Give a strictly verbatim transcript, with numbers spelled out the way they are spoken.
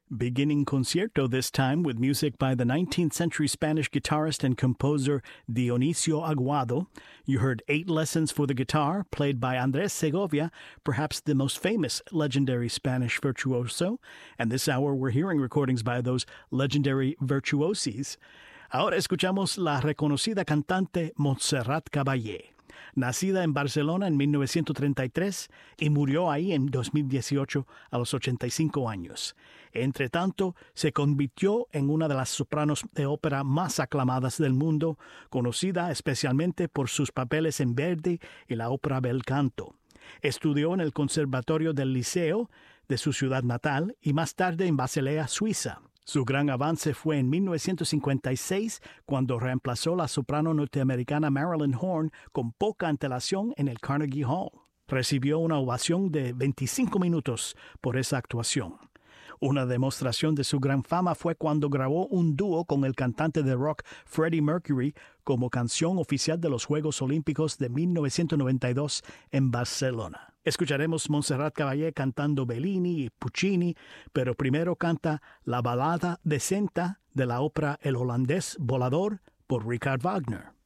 Beginning concierto this time with music by the nineteenth century Spanish guitarist and composer Dionisio Aguado. You heard Eight Lessons for the Guitar, played by Andrés Segovia, perhaps the most famous legendary Spanish virtuoso. And this hour we're hearing recordings by those legendary virtuosis. Ahora escuchamos la reconocida cantante Montserrat Caballé. Nacida en Barcelona en mil novecientos treinta y tres y murió ahí en dos mil dieciocho a los ochenta y cinco años. Entre tanto, se convirtió en una de las sopranos de ópera más aclamadas del mundo, conocida especialmente por sus papeles en Verdi y la ópera Bel Canto. Estudió en el Conservatorio del Liceo de su ciudad natal y más tarde en Basilea, Suiza. Su gran avance fue en mil novecientos cincuenta y seis, cuando reemplazó la soprano norteamericana Marilyn Horne con poca antelación en el Carnegie Hall. Recibió una ovación de veinticinco minutos por esa actuación. Una demostración de su gran fama fue cuando grabó un dúo con el cantante de rock Freddie Mercury como canción oficial de los Juegos Olímpicos de mil novecientos noventa y dos en Barcelona. Escucharemos Montserrat Caballé cantando Bellini y Puccini, pero primero canta la balada de Senta de la ópera El holandés volador por Richard Wagner.